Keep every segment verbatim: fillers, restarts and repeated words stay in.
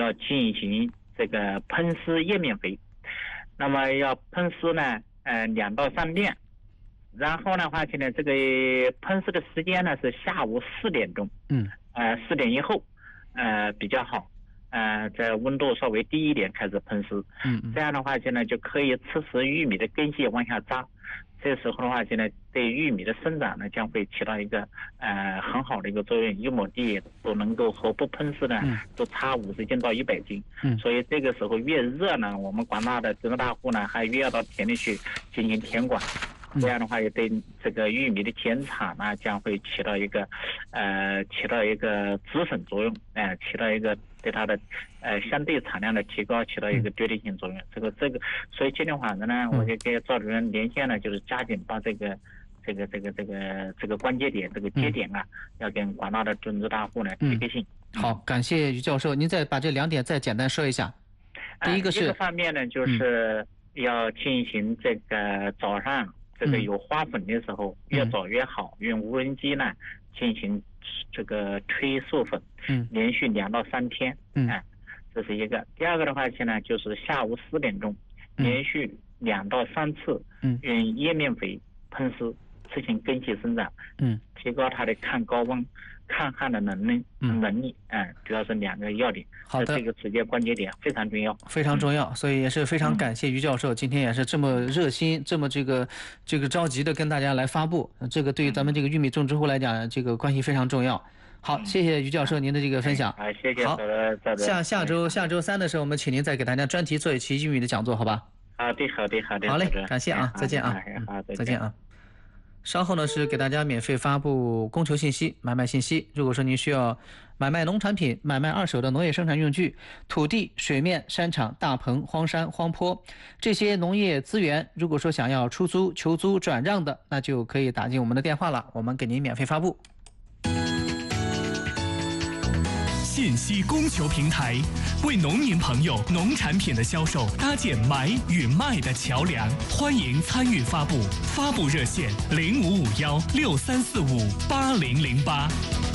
要进行这个喷施叶面肥。那么要喷施呢，呃，两到三遍。然后的话，现在这个喷施的时间呢是下午四点钟， 嗯， 呃，四点以后，呃，比较好。呃，在温度稍微低一点开始喷施， 嗯嗯， 这样的话，现在就可以刺使玉米的根系往下扎。这时候的话，现在对玉米的生长呢，将会起到一个呃很好的一个作用，一亩地都能够和不喷施呢，都差五十斤到一百斤。 嗯， 所以这个时候越热呢，我们广大的种植大户呢，还越要到田里去进行田管。这样的话，也对这个玉米的减产呢，将会起到一个，呃，起到一个止损作用，哎、呃，起到一个对它的，呃，相对产量的提高起到一个决定性作用。这个这个，所以今天晚上呢，我就跟赵主任连线呢，就是加紧把这个，这个这个这个这个关节点这个节点啊，要跟广大的种植大户呢提个醒。 嗯、好，感谢于教授，您再把这两点再简单说一下。第一个是、 呃、一个方面呢，就是要进行这个早上。这个有花粉的时候，嗯、越早越好，用无人机呢进行这个吹授粉，嗯，连续两到三天，嗯，哎，这是一个。第二个的话，现在就是下午四点钟，连续两到三次，嗯，用叶面肥喷施，促进根系生长，嗯，提高它的抗高温、抗旱的能力，嗯、能力，哎，主要是两个要点。 好的， 这个时间关节点非常重要， 非常重要，所以也是非常感谢于教授，今天也是这么热心，这么这个这个着急的跟大家来发布，这个对于咱们这个玉米种植户来讲，这个关系非常重要。好，谢谢于教授您的这个分享。 啊，谢谢。 好，下下周下周三的时候，我们请您再给大家专题做一期玉米的讲座，好吧？ 好的，好的，好的。 好嘞，感谢啊，再见啊， 好， 再见啊。稍后呢是给大家免费发布供求信息、买卖信息。如果说您需要买卖农产品、买卖二手的农业生产用具、土地、水面、山场、大棚、荒山、荒坡这些农业资源，如果说想要出租、求租、转让的，那就可以打进我们的电话了，我们给您免费发布。 信息供求平台为农民朋友农产品的销售搭建买与卖的桥梁，欢迎参与发布。发布热线零五五幺六三四五八零零八。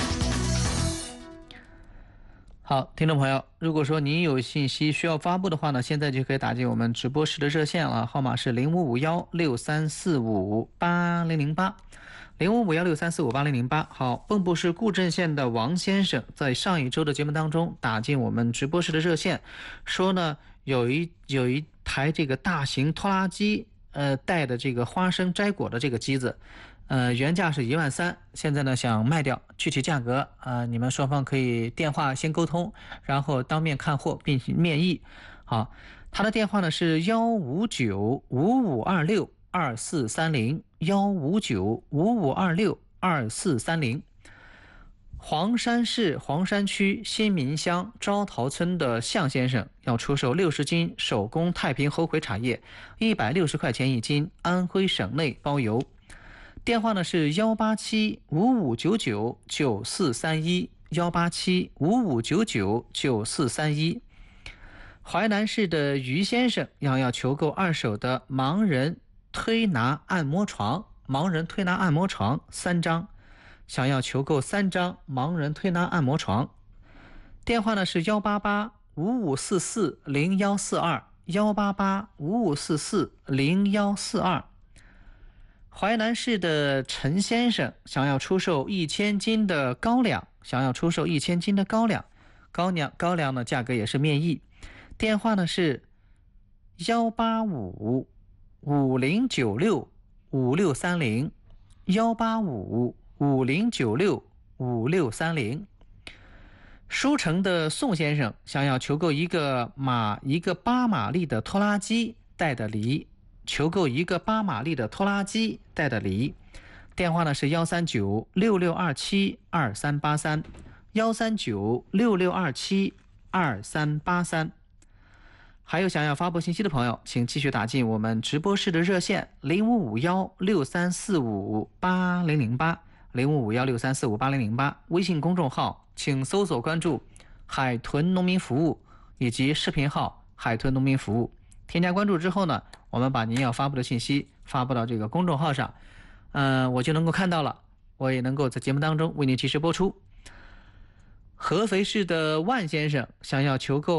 好，听众朋友，如果说您有信息需要发布的话呢，现在就可以打进我们直播室的热线了，号码是零五五幺六三四五八零零八。零五五幺六三四五八零零八。好，蚌埠市固镇县的王先生在上一周的节目当中打进我们直播室的热线，说呢有一有一台这个大型拖拉机，呃带的这个花生摘果的这个机子，呃原价是一万三，现在呢想卖掉，具体价格呃你们双方可以电话先沟通，然后当面看货并行面议。好，他的电话呢是幺五九五五二六二四三零。幺五九五五二六二四三零。黄山市黄山区新民乡招桃村的向先生要出售六十斤手工太平猴魁茶叶，一百六十块钱一斤，安徽省内包邮。电话呢是幺八七五五九九九四三一幺八七五五九九九四三一。淮南市的于先生要要求购二手的盲人推拿按摩床，盲人推拿按摩床三张，想要求购三张盲人推拿按摩床。电话呢是幺八八五五四四零幺四二幺八八五五四四零幺四二。淮南市的陈先生想要出售一千斤的高粱，想要出售一千斤的高粱，高粱高粱呢价格也是面议。电话呢是幺八五五零九六五六三零幺八五五零九六五六三零。书城的宋先生想要求购一个马一个八马力的拖拉机带的犁，求购一个八马力的拖拉机带的犁。电话呢是幺三九六六二七二三八三幺三九六六二七二三八三。还有想要发布信息的朋友，请继续打进我们直播室的热线零五五幺六三四五八零零八零五五幺六三四五八零零八。微信公众号请搜索关注海豚农民服务，以及视频号海豚农民服务。添加关注之后呢，我们把您要发布的信息发布到这个公众号上，嗯、呃，我就能够看到了，我也能够在节目当中为您及时播出。合肥市的万先生想要求购